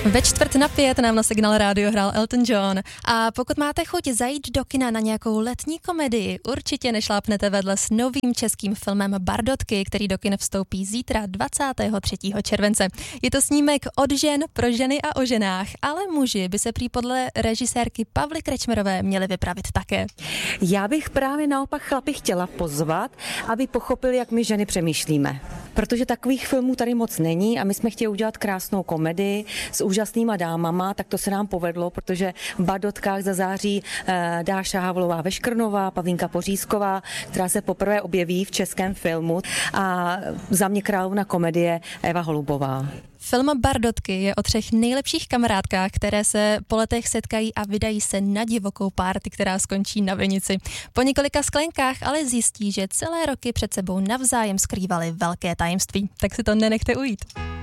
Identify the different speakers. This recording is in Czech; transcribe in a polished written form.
Speaker 1: Ve 4:45 nám na Signál rádio hrál Elton John. A pokud máte chuť zajít do kina na nějakou letní komedii, určitě nešlápnete vedle s novým českým filmem Bardotky, který do kin vstoupí zítra 23. července. Je to snímek od žen pro ženy a o ženách, ale muži by se prý podle režisérky Pavly Krečmerové měli vypravit také.
Speaker 2: Já bych právě naopak chlapy chtěla pozvat, aby pochopili, jak my ženy přemýšlíme. Protože takových filmů tady moc není a my jsme chtěli udělat krásnou komedii s úžasnýma dámama, tak to se nám povedlo, protože v Bardotkách zazáří Dáša Havlová Veškrnová, Pavlínka Pořízková, která se poprvé objeví v českém filmu, a za mě královna komedie Eva Holubová.
Speaker 1: Film Bardotky je o 3 nejlepších kamarádkách, které se po letech setkají a vydají se na divokou párty, která skončí na vinici. Po několika sklenkách ale zjistí, že celé roky před sebou navzájem skrývaly velké tajemství. Tak si to nenechte ujít.